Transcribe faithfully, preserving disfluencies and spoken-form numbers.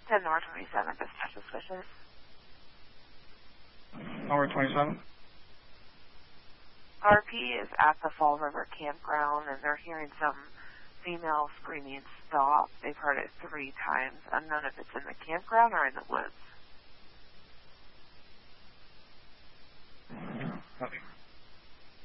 ten North twenty-seven, dispatch suspicious. North twenty-seven? R P is at the Fall River campground, and they're hearing some female screaming stop. They've heard it three times. Unknown if it's in the campground or in the woods. Copy.